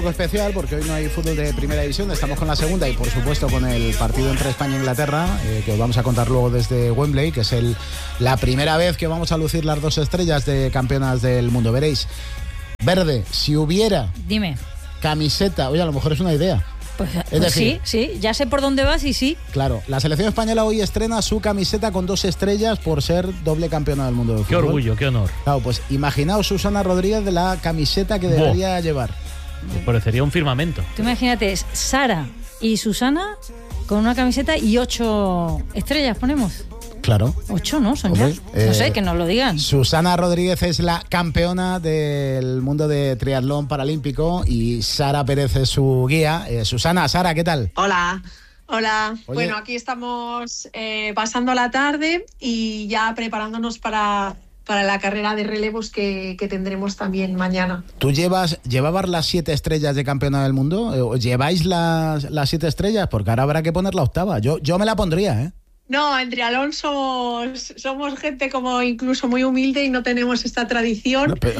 Especial porque hoy no hay fútbol de primera división, estamos con la segunda y por supuesto con el partido entre España e Inglaterra, que os vamos a contar luego desde Wembley, que es la primera vez que vamos a lucir las dos estrellas de campeonas del mundo. Veréis, Verde, si hubiera camiseta, oye, a lo mejor es una idea. Pues decir, sí, ya sé por dónde vas y sí. Claro, la selección española hoy estrena su camiseta con 2 estrellas por ser doble campeona del mundo de fútbol. Qué orgullo, qué honor. Claro, pues imaginaos Susana Rodríguez de la camiseta que debería llevar. Pues parecería un firmamento. Tú imagínate, Sara y Susana con una camiseta y 8 estrellas ponemos. Claro. 8, ¿no? Son ya. No sé, que nos lo digan. Susana Rodríguez es la campeona del mundo de triatlón paralímpico y Sara Pérez es su guía. Susana, Sara, ¿qué tal? Hola. Hola. Oye. Bueno, aquí estamos pasando la tarde y ya preparándonos para la carrera de relevos que tendremos también mañana. ¿Tú llevabas las 7 estrellas de campeona del mundo? ¿Lleváis las 7 estrellas? Porque ahora habrá que poner la 8ª. Yo me la pondría, ¿eh? No, en triatlón somos gente como incluso muy humilde y no tenemos esta tradición. No, pero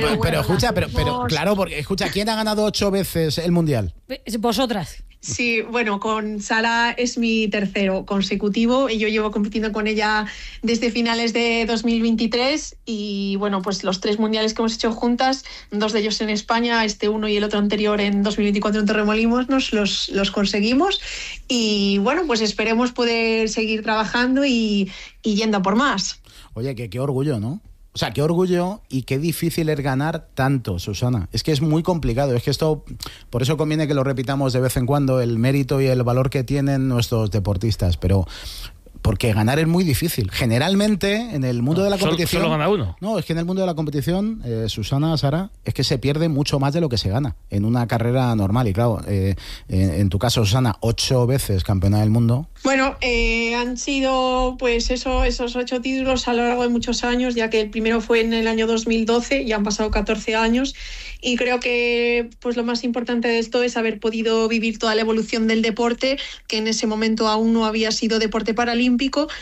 claro, porque escucha, ¿quién ha ganado 8 veces el Mundial? Vosotras. Sí, bueno, con Sara es mi tercero consecutivo y yo llevo compitiendo con ella desde finales de 2023 y bueno, pues los 3 mundiales que hemos hecho juntas, 2 de ellos en España, uno y el otro anterior en 2024 en Torremolinos, los conseguimos y bueno, pues esperemos poder seguir trabajando y yendo a por más. Oye, qué orgullo, ¿no? O sea, qué orgullo y qué difícil es ganar tanto, Susana. Es que es muy complicado. Es que esto, por eso conviene que lo repitamos de vez en cuando, el mérito y el valor que tienen nuestros deportistas. Pero porque ganar es muy difícil. Generalmente, en el mundo de la competición... ¿Solo gana uno? No, es que en el mundo de la competición, Susana, Sara, es que se pierde mucho más de lo que se gana en una carrera normal. Y claro, en tu caso, Susana, 8 veces campeona del mundo. Bueno, han sido pues esos 8 títulos a lo largo de muchos años, ya que el primero fue en el año 2012 y han pasado 14 años. Y creo que pues lo más importante de esto es haber podido vivir toda la evolución del deporte, que en ese momento aún no había sido deporte paralímpico,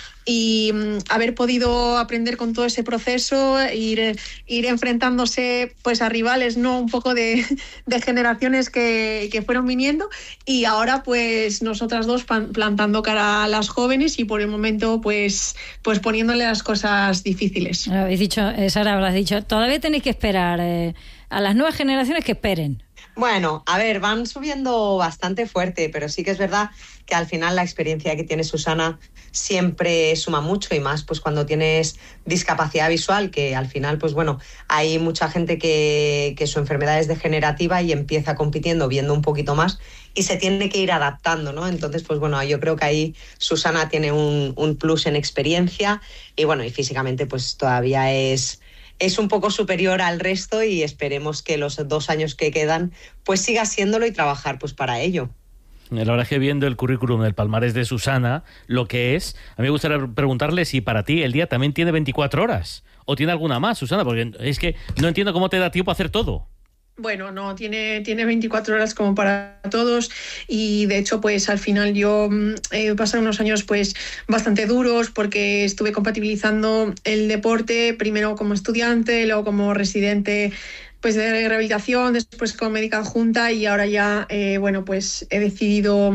y haber podido aprender con todo ese proceso, ir enfrentándose pues a rivales, ¿no? Un poco de generaciones que fueron viniendo y ahora pues nosotras dos plantando cara a las jóvenes y por el momento pues poniéndole las cosas difíciles. Habéis dicho, Sara, habrás dicho, todavía tenéis que esperar a las nuevas generaciones que esperen. Bueno, a ver, van subiendo bastante fuerte, pero sí que es verdad que al final la experiencia que tiene Susana siempre suma mucho y más pues cuando tienes discapacidad visual, que al final pues bueno, hay mucha gente que su enfermedad es degenerativa y empieza compitiendo viendo un poquito más y se tiene que ir adaptando, ¿no? Entonces pues bueno, yo creo que ahí Susana tiene un plus en experiencia y bueno, y físicamente pues todavía es un poco superior al resto y esperemos que los 2 años que quedan pues siga siéndolo y trabajar pues para ello. La verdad es que viendo el currículum del palmarés de Susana, lo que es, a mí me gustaría preguntarle si para ti el día también tiene 24 horas o tiene alguna más, Susana, porque es que no entiendo cómo te da tiempo a hacer todo. Bueno, no, tiene 24 horas como para todos y de hecho pues al final yo he pasado unos años pues bastante duros porque estuve compatibilizando el deporte primero como estudiante, luego como residente pues de rehabilitación, después como médica adjunta y ahora ya bueno pues he decidido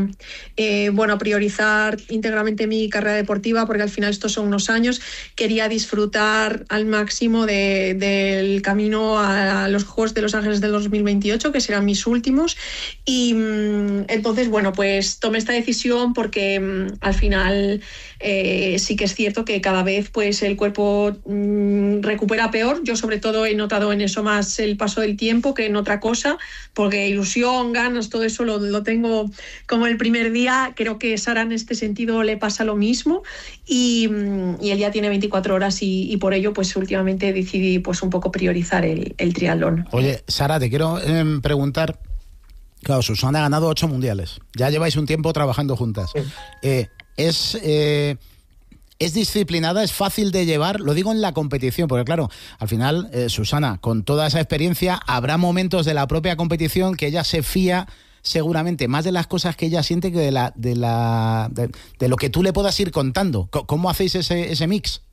priorizar íntegramente mi carrera deportiva porque al final estos son unos años. Quería disfrutar al máximo del camino a los Juegos de Los Ángeles del 2028, que serán mis últimos, y entonces bueno pues tomé esta decisión porque al final sí que es cierto que cada vez pues el cuerpo recupera peor. Yo sobre todo he notado en eso más el paso del tiempo que en otra cosa, porque ilusión, ganas, todo eso lo tengo como el primer día. Creo que Sara en este sentido le pasa lo mismo y él ya tiene 24 horas y por ello pues últimamente decidí pues un poco priorizar el triatlón. Oye, Sara, te quiero preguntar, claro, Susana ha ganado 8 mundiales, ya lleváis un tiempo trabajando juntas. Sí. ¿Es disciplinada? ¿Es fácil de llevar? Lo digo en la competición, porque claro, al final, Susana, con toda esa experiencia, habrá momentos de la propia competición que ella se fía seguramente más de las cosas que ella siente que de lo que tú le puedas ir contando. ¿Cómo hacéis ese mix?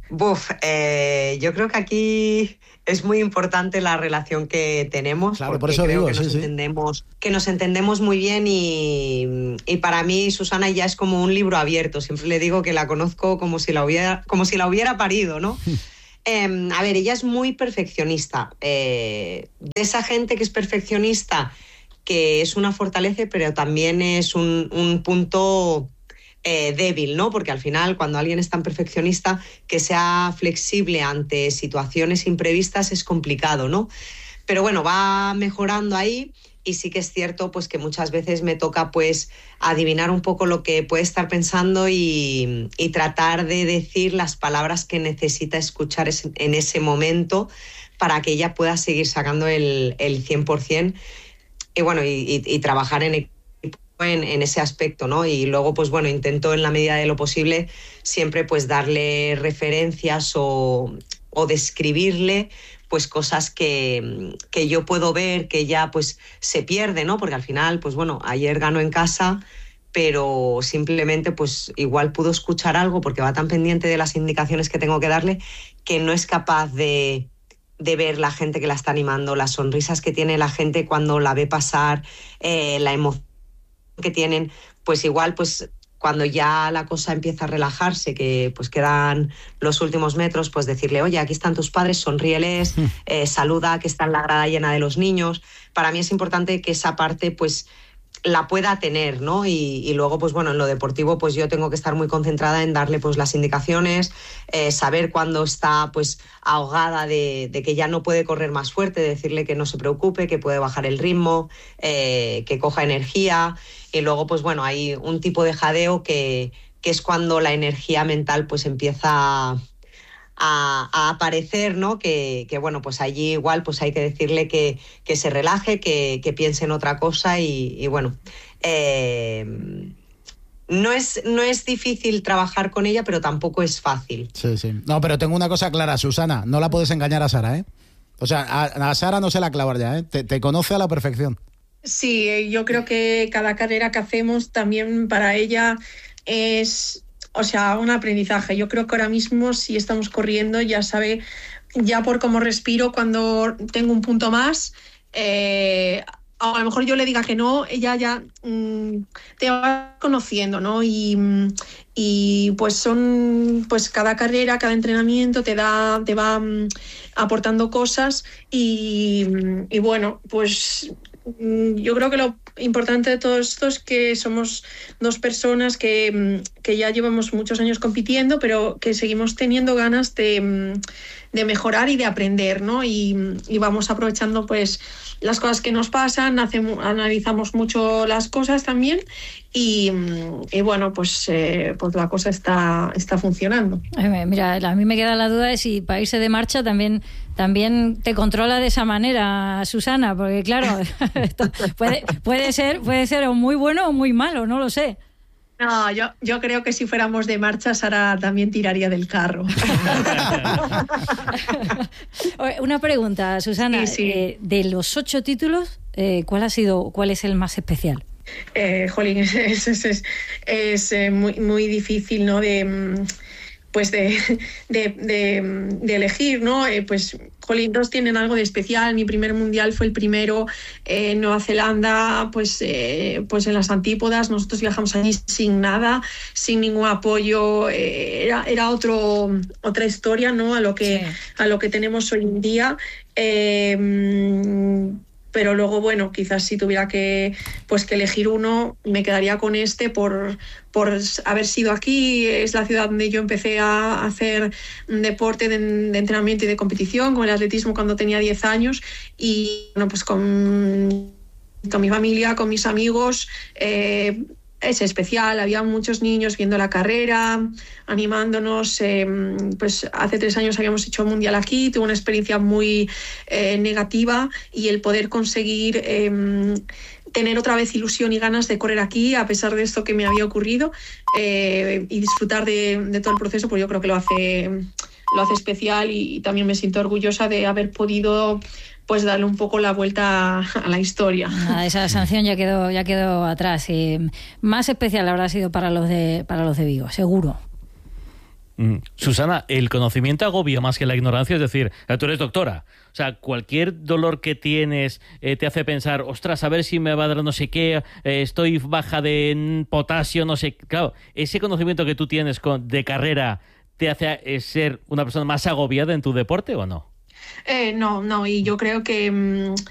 Yo creo que aquí es muy importante la relación que tenemos. Claro, por eso digo, que nos entendemos muy bien y para mí Susana ya es como un libro abierto. Siempre le digo que la conozco como si la hubiera parido, ¿no? A ver, ella es muy perfeccionista. De esa gente que es perfeccionista, que es una fortaleza, pero también es un punto débil, ¿no? Porque al final, cuando alguien es tan perfeccionista, que sea flexible ante situaciones imprevistas es complicado, ¿no? Pero bueno, va mejorando ahí y sí que es cierto pues que muchas veces me toca pues adivinar un poco lo que puede estar pensando y tratar de decir las palabras que necesita escuchar en ese momento para que ella pueda seguir sacando el 100%. Y bueno, y trabajar en equipo en ese aspecto, ¿no? Y luego, pues bueno, intento en la medida de lo posible siempre pues darle referencias o describirle pues cosas que yo puedo ver que ya pues se pierde, ¿no? Porque al final, pues bueno, ayer ganó en casa, pero simplemente pues igual pudo escuchar algo porque va tan pendiente de las indicaciones que tengo que darle que no es capaz de ver la gente que la está animando, las sonrisas que tiene la gente cuando la ve pasar, la emoción que tienen, pues igual, pues cuando ya la cosa empieza a relajarse, que pues quedan los últimos metros, pues decirle, oye, aquí están tus padres, sonríeles, saluda, que está en la grada llena de los niños. Para mí es importante que esa parte, pues, la pueda tener, ¿no? Y luego, pues bueno, en lo deportivo, pues yo tengo que estar muy concentrada en darle pues las indicaciones, saber cuándo está pues ahogada de que ya no puede correr más fuerte, decirle que no se preocupe, que puede bajar el ritmo, que coja energía. Y luego, pues bueno, hay un tipo de jadeo que es cuando la energía mental pues empieza a aparecer, ¿no? Que bueno, pues allí igual pues hay que decirle que se relaje, que piense en otra cosa y bueno, no es difícil trabajar con ella, pero tampoco es fácil. Sí. No, pero tengo una cosa clara, Susana, no la puedes engañar a Sara, ¿eh? O sea, a Sara no se la clavar ya, ¿eh? Te conoce a la perfección. Sí, yo creo que cada carrera que hacemos también para ella es... O sea, un aprendizaje. Yo creo que ahora mismo si estamos corriendo ya sabe, ya por cómo respiro cuando tengo un punto más, a lo mejor yo le diga que no, ella ya te va conociendo, ¿no? Y pues pues cada carrera, cada entrenamiento te va aportando cosas y bueno, pues yo creo que lo importante de todo esto es que somos dos personas que ya llevamos muchos años compitiendo, pero que seguimos teniendo ganas de mejorar y de aprender, ¿no? Y vamos aprovechando pues las cosas que nos pasan, analizamos mucho las cosas también y bueno, pues la cosa está funcionando. Mira, a mí me queda la duda de si para irse de marcha también te controla de esa manera, Susana, porque claro, esto puede ser o muy bueno o muy malo, no lo sé. No, yo creo que si fuéramos de marcha, Sara también tiraría del carro. Una pregunta, Susana. Sí. De los 8 títulos, ¿cuál es el más especial? Jolín, es muy difícil, ¿no? De elegir, ¿no? Pues, jolín, dos tienen algo de especial. Mi primer mundial fue el primero en Nueva Zelanda, pues en las antípodas. Nosotros viajamos allí sin nada, sin ningún apoyo. Era otra historia, ¿no? A lo que tenemos hoy en día. Pero luego, bueno, quizás si tuviera que elegir uno, me quedaría con este por haber sido aquí. Es la ciudad donde yo empecé a hacer deporte de entrenamiento y de competición, con el atletismo cuando tenía 10 años. Y bueno, pues con mi familia, con mis amigos, es especial. Había muchos niños viendo la carrera, animándonos. Pues hace 3 años habíamos hecho un mundial aquí, tuve una experiencia muy negativa, y el poder conseguir tener otra vez ilusión y ganas de correr aquí, a pesar de esto que me había ocurrido, y disfrutar de todo el proceso, pues yo creo que lo hace especial, y también me siento orgullosa de haber podido pues darle un poco la vuelta a la historia. Esa sanción ya quedó atrás. Más especial habrá sido para los de Vigo, seguro. Susana, el conocimiento agobia más que la ignorancia, es decir, tú eres doctora, o sea, cualquier dolor que tienes te hace pensar, ostras, a ver si me va a dar no sé qué, estoy baja de potasio, no sé, claro, ese conocimiento que tú tienes de carrera te hace ser una persona más agobiada en tu deporte, ¿o no? No, y yo creo que